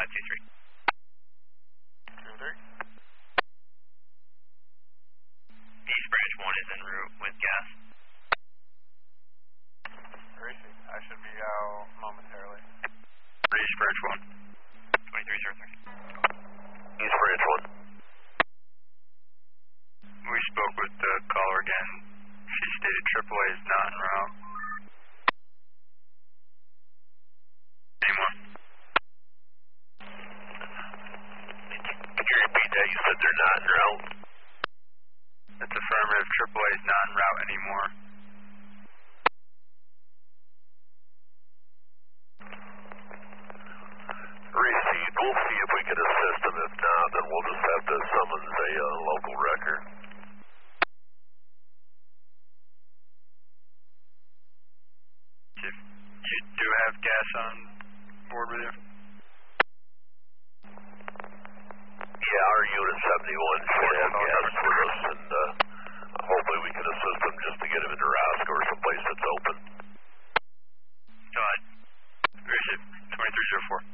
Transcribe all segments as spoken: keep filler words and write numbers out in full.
five two three. two three. East Branch one is en route with gas. Receive. I should be out momentarily. East Branch one. twenty-three zero three. East Branch one. We spoke with the caller again. She stated triple A is not en route. Anyone? Can you repeat that? You said they're not en route? That's affirmative. triple A is not en route anymore. Received. We'll see if we can assist them. If not, then we'll just have to summons a uh, local wrecker. You do have gas on board with you? Yeah, our unit seventy-one should have gas with us, and uh, hopefully we can assist them just to get him into Roscoe or someplace that's open. Go ahead. Receive. twenty-three zero four.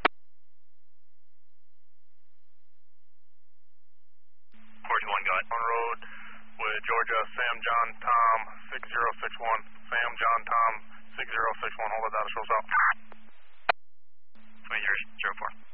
four two one, go ahead. On road with Georgia, Sam John Tom six zero six one. Sam John Tom six zero six one. Hold it down, shows up. twenty-three zero four.